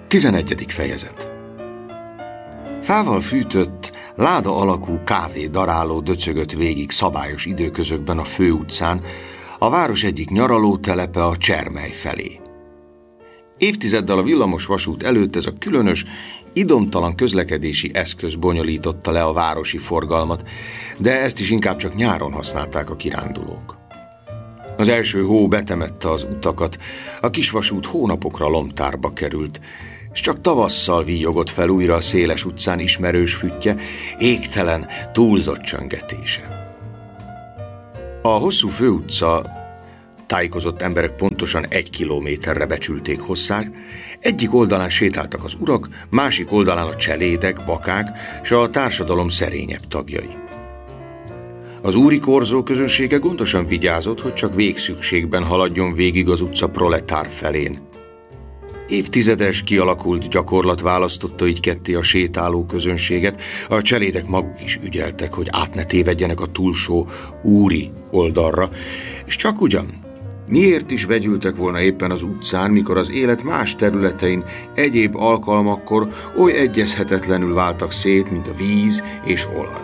11. fejezet. Fával fűtött, láda alakú kávé daráló döcögött végig szabályos időközökben a főutcán, a város egyik nyaralótelepe a Csermely felé. Évtizeddel a villamos vasút előtt ez a különös, idomtalan közlekedési eszköz bonyolította le a városi forgalmat, de ezt is inkább csak nyáron használták a kirándulók. Az első hó betemette az utakat, a kisvasút hónapokra lomtárba került, és csak tavasszal víjogott fel újra a széles utcán ismerős füttye, égtelen, túlzott csöngetése. A hosszú főutca, tájékozott emberek pontosan 1 kilométerre becsülték hosszát, egyik oldalán sétáltak az urak, másik oldalán a cselédek, bakák és a társadalom szerényebb tagjai. Az úri korzó közönsége gondosan vigyázott, hogy csak végszükségben haladjon végig az utca proletár felén. Évtizedes kialakult gyakorlat választotta így ketté a sétáló közönséget, a cselédek maguk is ügyeltek, hogy át ne tévedjenek a túlsó úri oldalra, és csak ugyan, miért is vegyültek volna éppen az utcán, mikor az élet más területein egyéb alkalmakkor oly egyezhetetlenül váltak szét, mint a víz és olaj.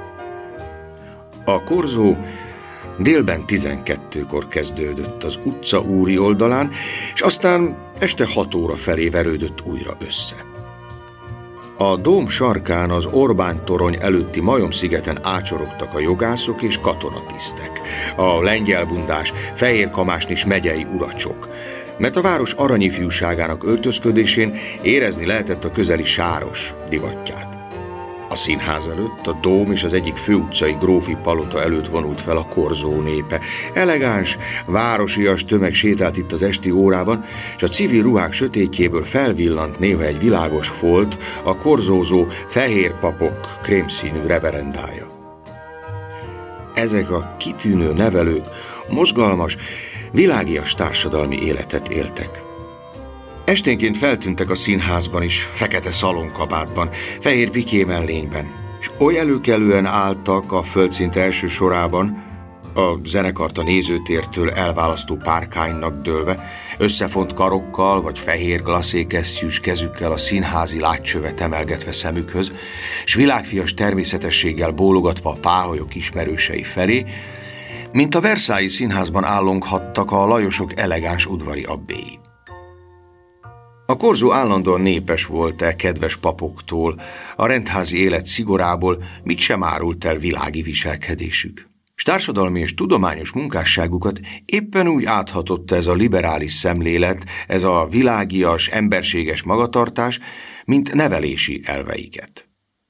A korzó délben 12-kor kezdődött az utca úri oldalán, és aztán este 6 óra felé verődött újra össze. A dóm sarkán az Orbán-torony előtti Majom-szigeten ácsorogtak a jogászok és katonatisztek, a lengyelbundás, fehérkamásnis megyei uracsok, mert a város aranyifjúságának öltözködésén érezni lehetett a közeli sáros divatját. A színház előtt, a dóm és az egyik főutcai grófi palota előtt vonult fel a korzó népe. Elegáns, városias tömeg sétált itt az esti órában, és a civil ruhák sötétjéből felvillant néha egy világos folt, a korzózó fehér papok krémszínű reverendája. Ezek a kitűnő nevelők mozgalmas, világias társadalmi életet éltek. Esténként feltűntek a színházban is, fekete szalonkabátban, fehér piké mellényben, és oly előkelően álltak a földszint első sorában, a zenekart a nézőtértől elválasztó párkánynak dőlve, összefont karokkal vagy fehér glaszékesztyűs kezükkel a színházi látcsövet emelgetve szemükhöz, s világfias természetességgel bólogatva a páholyok ismerősei felé, mint a Versailles színházban állonghattak a Lajosok elegáns udvari abbéi. A korzó állandóan népes volt kedves papoktól, a rendházi élet szigorából mit sem árult el világi viselkedésük. S társadalmi és tudományos munkásságukat éppen úgy áthatotta ez a liberális szemlélet, ez a világias, emberséges magatartás, mint nevelési elveiket.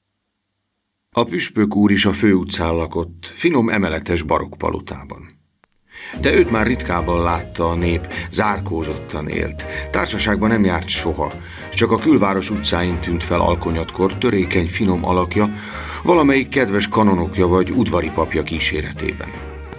A püspök úr is a főutcán lakott, finom emeletes barokkpalotában. De őt már ritkábban látta a nép, zárkózottan élt. Társaságban nem járt soha, csak a külváros utcáin tűnt fel alkonyatkor törékeny, finom alakja, valamelyik kedves kanonokja vagy udvari papja kíséretében.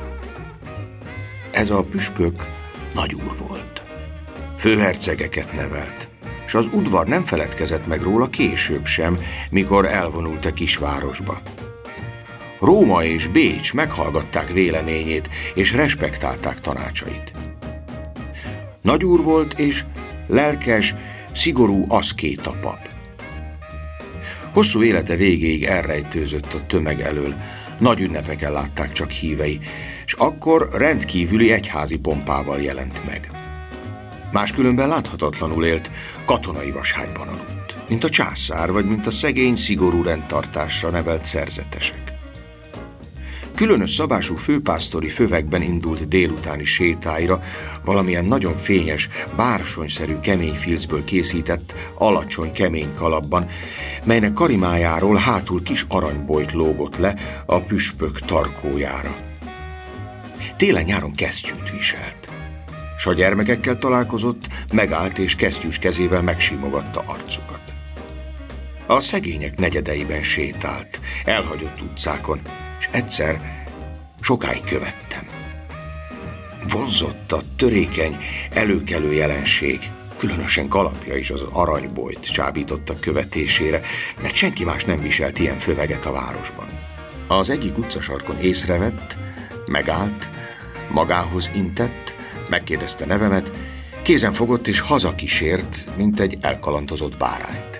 Ez a püspök nagyúr volt. Főhercegeket nevelt, és az udvar nem feledkezett meg róla később sem, mikor elvonult a kisvárosba. Róma és Bécs meghallgatták véleményét, és respektálták tanácsait. Nagyúr volt, és lelkes, szigorú aszkéta pap. Hosszú élete végéig elrejtőzött a tömeg elől, nagy ünnepeken látták csak hívei, és akkor rendkívüli egyházi pompával jelent meg. Máskülönben láthatatlanul élt, katonai vashágyban aludt, mint a császár, vagy mint a szegény, szigorú rendtartásra nevelt szerzetesek. Különös szabású főpásztori fövekben indult délutáni sétáira, valamilyen nagyon fényes, bársonyszerű kemény filcből készített, alacsony kemény kalapban, melynek karimájáról hátul kis aranybojt lógott le a püspök tarkójára. Télen-nyáron kesztyűt viselt, s ha gyermekekkel találkozott, megállt és kesztyűs kezével megsimogatta arcukat. A szegények negyedeiben sétált, elhagyott utcákon, és egyszer sokáig követtem. Vonzott a törékeny, előkelő jelenség, különösen kalapja is az aranybojt csábította követésére, mert senki más nem viselt ilyen föveget a városban. Az egyik utcasarkon észrevett, megállt, magához intett, megkérdezte nevemet, Kézen fogott és hazakísért, mint egy elkalandozott bárányt.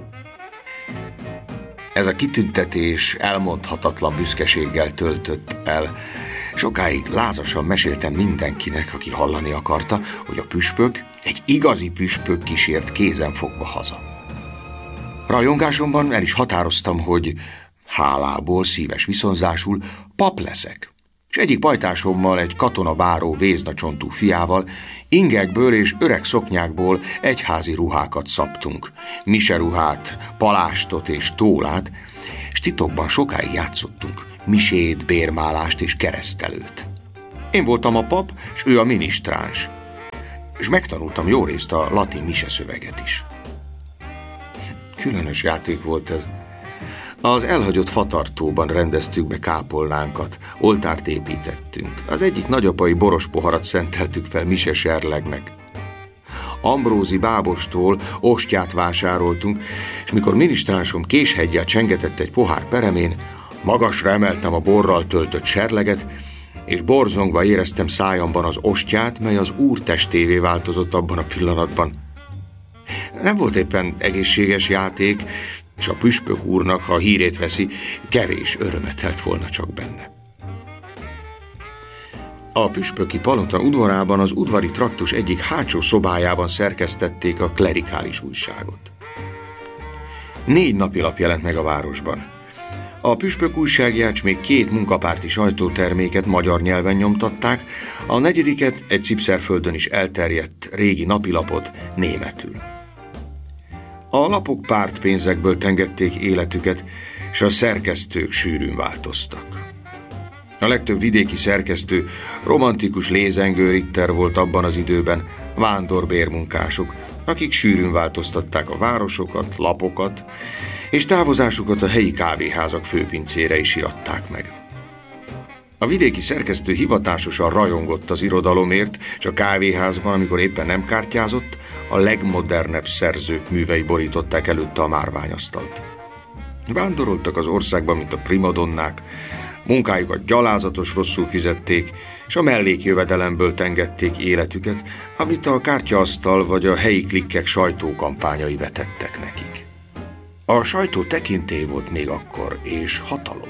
Ez a kitüntetés elmondhatatlan büszkeséggel töltött el. Sokáig lázasan meséltem mindenkinek, aki hallani akarta, hogy a püspök, egy igazi püspök kísért kézen fogva haza. Rajongásomban el is határoztam, hogy hálából, szíves viszonzásul pap leszek, és egyik pajtásommal, egy katonabáró véznacsontú fiával ingekből és öreg szoknyákból egyházi ruhákat szabtunk, miseruhát, palástot és tólát, és titokban sokáig játszottunk misét, bérmálást és keresztelőt. Én voltam a pap, és ő a minisztráns, és megtanultam jó részt a latin mise szöveget is. Különös játék volt ez. Az elhagyott fatartóban rendeztük be kápolnánkat, oltárt építettünk. Az egyik nagyapai boros poharat szenteltük fel mise serlegnek. Ambrózi bábostól ostját vásároltunk, és mikor minisztránsom késheggyel csengetett egy pohár peremén, magasra emeltem a borral töltött serleget, és borzongva éreztem szájamban az ostját, mely az Úr testévé változott abban a pillanatban. Nem volt éppen egészséges játék, és a püspök úrnak, ha a hírét veszi, kevés örömet telt volna csak benne. A püspöki palota udvarában az udvari traktus egyik hátsó szobájában szerkesztették a klerikális újságot. 4 napilap jelent meg a városban. A püspök újságját még 2 munkapárti sajtóterméket magyar nyelven nyomtatták, a 4. egy Cipszerföldön is elterjedt régi napilapot németül. A lapok pártpénzekből tengették életüket, és a szerkesztők sűrűn változtak. A legtöbb vidéki szerkesztő romantikus lézengő ritter volt abban az időben, vándorbérmunkások, akik sűrűn változtatták a városokat, lapokat, és távozásukat a helyi kávéházak főpincére is iratták meg. A vidéki szerkesztő hivatásosan rajongott az irodalomért, és a kávéházban, amikor éppen nem kártyázott, a legmodernebb szerzők művei borították előtte a márványasztalt. Vándoroltak az országban, mint a primadonnák, munkájukat gyalázatos rosszul fizették, és a mellékjövedelemből tengették életüket, amit a kártyaasztal vagy a helyi klikkek sajtókampányai vetettek nekik. A sajtó tekintély volt még akkor, és hatalom.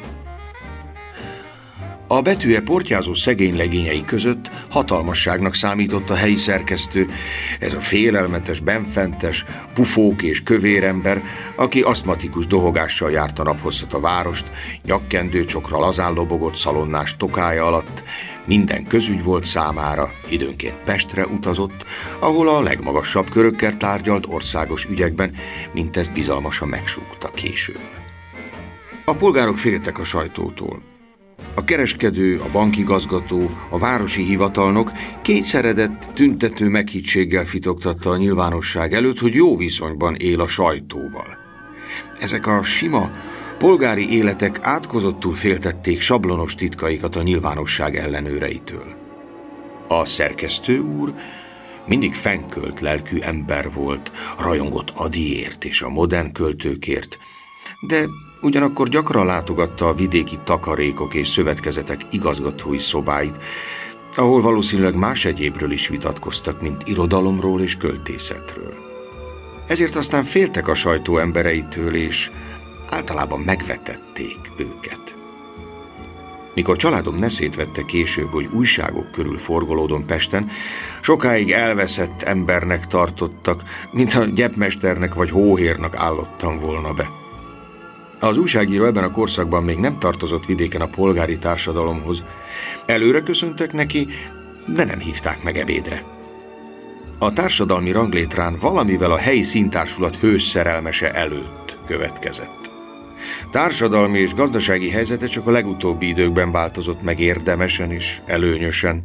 A betűje portyázó szegény legényei között hatalmasságnak számított a helyi szerkesztő, ez a félelmetes, benfentes, pufók és kövérember, aki asztmatikus dohogással járta naphosszat a várost, nyakkendőcsokra lazán lobogott szalonnás tokája alatt, minden közügy volt számára, időnként Pestre utazott, ahol a legmagasabb körökkel tárgyalt országos ügyekben, mint ezt bizalmasan megsúgta később. A polgárok féltek a sajtótól. A kereskedő, a bankigazgató, a városi hivatalnok kényszeredett, tüntető meghittséggel fitoktatta a nyilvánosság előtt, hogy jó viszonyban él a sajtóval. Ezek a sima, polgári életek átkozottul féltették sablonos titkaikat a nyilvánosság ellenőreitől. A szerkesztő úr mindig fennkölt lelkű ember volt, rajongott Adiért és a modern költőkért, de ugyanakkor gyakran látogatta a vidéki takarékok és szövetkezetek igazgatói szobáit, ahol valószínűleg más egyébről is vitatkoztak, mint irodalomról és költészetről. Ezért aztán féltek a sajtó embereitől, és általában megvetették őket. Mikor családom neszét vette később, hogy újságok körül forgolódom Pesten, sokáig elveszett embernek tartottak, mintha gyepmesternek vagy hóhérnak állottam volna be. Az újságíró ebben a korszakban még nem tartozott vidéken a polgári társadalomhoz. Előre köszöntek neki, de nem hívták meg ebédre. A társadalmi ranglétrán valamivel a helyi színtársulat hős szerelmese előtt következett. Társadalmi és gazdasági helyzete csak a legutóbbi időkben változott meg érdemesen és előnyösen.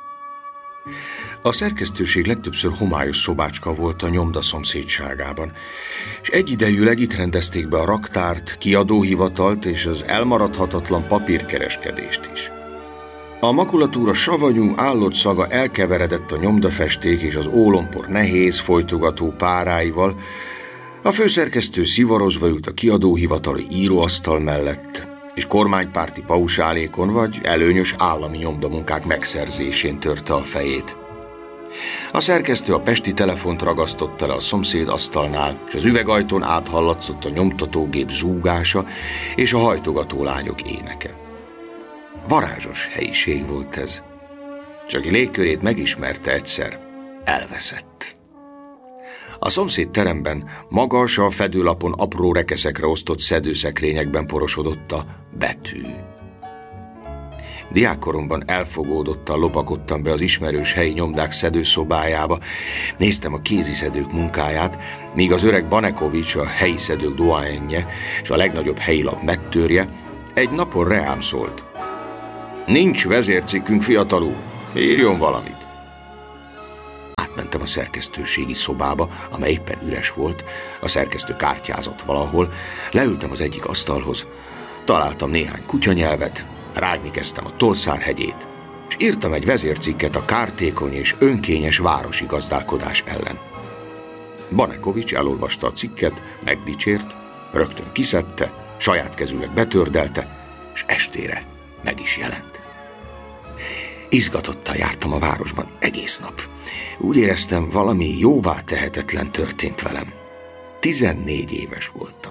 A szerkesztőség legtöbbször homályos szobácska volt a nyomda szomszédságában, és egyidejűleg itt rendezték be a raktárt, kiadóhivatalt és az elmaradhatatlan papírkereskedést is. A makulatúra savanyú, állott szaga elkeveredett a nyomdafesték és az ólompor nehéz, folytogató páráival, a főszerkesztő szivarozva ült a kiadóhivatali íróasztal mellett, és kormánypárti pausálékon vagy előnyös állami nyomdamunkák megszerzésén törte a fejét. A szerkesztő a pesti telefont ragasztotta le a szomszéd asztalnál, és az üvegajtón áthallatszott a nyomtatógép zúgása és a hajtogató lányok éneke. Varázsos helyiség volt ez. Csak aki légkörét megismerte egyszer, elveszett. A szomszéd teremben magas, a fedőlapon apró rekeszekre osztott szedőszekrényekben porosodott a betű. Diákkoromban elfogódottan lopakodtam be az ismerős helyi nyomdák szedőszobájába, néztem a kéziszedők munkáját, míg az öreg Banekovics, a helyi szedők doáenje és a legnagyobb helyi lap mettőrje egy napon reám szólt. Nincs vezércikkünk, fiatal úr, írjon valamit. Átmentem a szerkesztőségi szobába, amely éppen üres volt, a szerkesztő kártyázott valahol, leültem az egyik asztalhoz, találtam néhány kutyanyelvet, rágni kezdtem a Tolszár-hegyét, és írtam egy vezércikket a kártékony és önkényes városi gazdálkodás ellen. Banekovics elolvasta a cikket, megdicsért, rögtön kiszedte, saját kezűleg betördelte, és estére meg is jelent. Izgatottan jártam a városban egész nap. Úgy éreztem, valami jóvá tehetetlen történt velem. 14 éves voltam.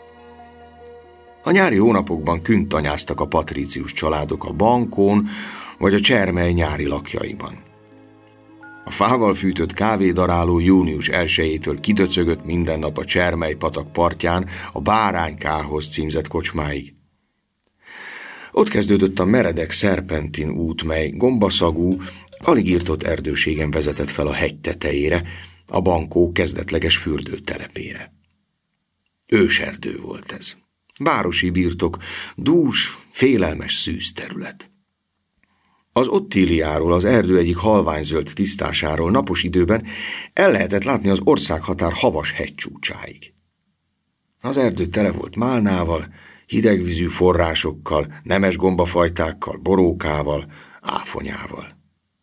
A nyári hónapokban küntanyáztak a patrícius családok a bankón, vagy a Csermely nyári lakjaiban. A fával fűtött kávédaráló június 1-től kidöcögött minden nap a Csermely patak partján a Báránykához címzett kocsmáig. Ott kezdődött a meredek szerpentin út, mely gombaszagú, alig írtott erdőségen vezetett fel a hegy tetejére, a bankó kezdetleges fürdőtelepére. Őserdő volt ez. Városi birtok, dús, félelmes szűz terület. Az Ottíliáról, az erdő egyik halványzöld tisztásáról napos időben el lehetett látni az országhatár havas hegycsúcsáig. Az erdő tele volt málnával, hidegvízű forrásokkal, nemes gombafajtákkal, borókával, áfonyával.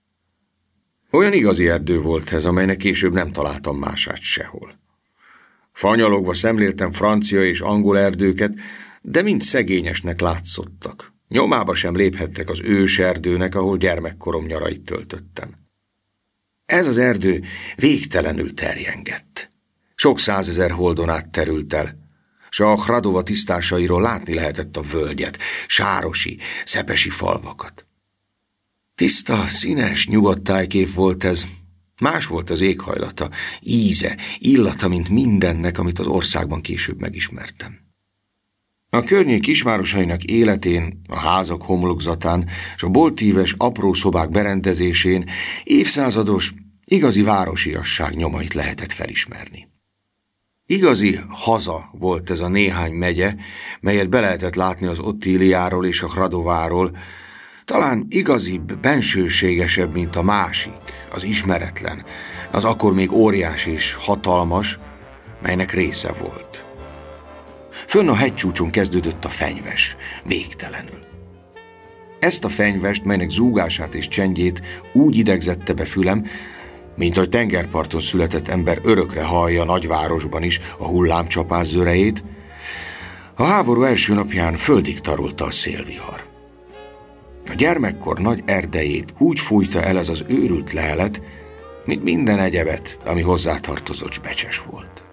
Olyan igazi erdő volt ez, amelynek később nem találtam mását sehol. Fanyalogva szemléltem francia és angol erdőket, de mind szegényesnek látszottak. Nyomába sem léphettek az őserdőnek, ahol gyermekkorom nyarait töltöttem. Ez az erdő végtelenül terjengett. Sok százezer holdon át terült el, s a Hradova tisztásairól látni lehetett a völgyet, sárosi, szepesi falvakat. Tiszta, színes, nyugodt tájkép volt ez. Más volt az éghajlata, íze, illata, mint mindennek, amit az országban később megismertem. A környék kisvárosainak életén, a házak homlokzatán és a boltíves apró szobák berendezésén évszázados, igazi városiasság nyomait lehetett felismerni. Igazi haza volt ez a néhány megye, melyet be lehetett látni az Ottíliáról és a Hradováról, talán igazibb, bensőségesebb, mint a másik, az ismeretlen, az akkor még óriás és hatalmas, melynek része volt. Fönn a hegycsúcson kezdődött a fenyves, végtelenül. Ezt a fenyvest, melynek zúgását és csendjét úgy idegzette be fülem, mint ahogy tengerparton született ember örökre hallja nagyvárosban is a hullámcsapás zörejét, a háború első napján földig tarolta a szélvihar. A gyermekkor nagy erdejét úgy fújta el ez az őrült lehelet, mint minden egyebet, ami hozzátartozott, s becses volt.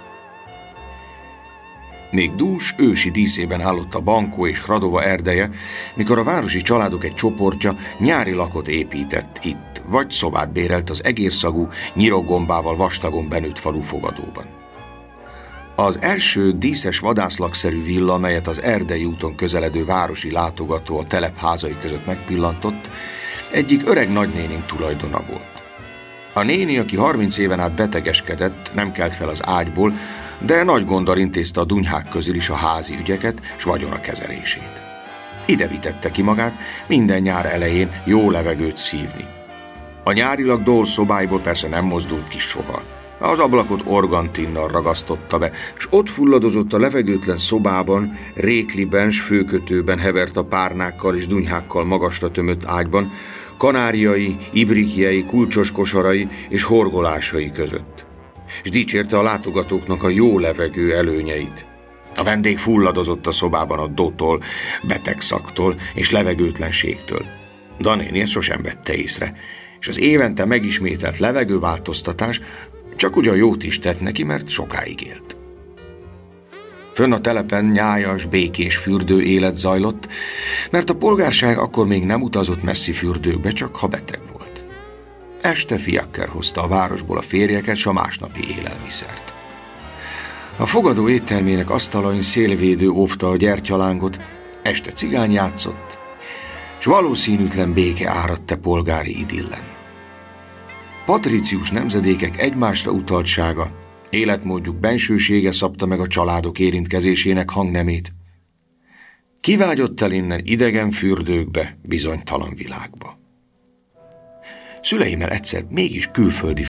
Még dús, ősi díszében állott a Bankó és Hradova erdeje, mikor a városi családok egy csoportja nyári lakot épített itt, vagy szobát bérelt az egérszagú, nyirokgombával vastagon benőtt falu fogadóban. Az első díszes vadászlakszerű villa, melyet az Erdei úton közeledő városi látogató a telep házai között megpillantott, egyik öreg nagynénim tulajdona volt. A néni, aki 30 éven át betegeskedett, nem kelt fel az ágyból, de nagy gonddal intézte a dunyhák közül is a házi ügyeket s vagyona kezelését. Ide vitette ki magát minden nyár elején jó levegőt szívni. A nyárilag dól szobáiból persze nem mozdult ki soha. Az ablakot organtinnal ragasztotta be, és ott fulladozott a levegőtlen szobában, rékliben s főkötőben hevert a párnákkal és dunyhákkal magasra tömött ágyban, kanáriai, ibrikjei, kulcsos kosarai és horgolásai között. És dicsérte a látogatóknak a jó levegő előnyeit. A vendég fulladozott a szobában a dótól, betegszaktól és levegőtlenségtől. Danéni ezt sosem vette észre, és az évente megismételt levegőváltoztatás csak ugyan jót is tett neki, mert sokáig élt. Fönn a telepen nyájas, békés fürdő élet zajlott, mert a polgárság akkor még nem utazott messzi fürdőkbe, csak ha beteg volt. Este fiakker hozta a városból a férjeket s a másnapi élelmiszert. A fogadó éttermének asztalain szélvédő óvta a gyertyalángot, este cigány játszott, s valószínűtlen béke áradt polgári idillen. Patricius nemzedékek egymásra utaltsága, életmódjuk bensősége szabta meg a családok érintkezésének hangnemét. Kivágyott el innen idegen fürdőkbe, bizonytalan világba. Szüleimmel egyszer mégis külföldi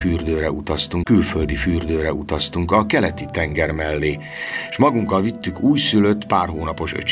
fürdőre utaztunk a keleti tenger mellé, és magunkkal vittük újszülött pár hónapos öcsémet.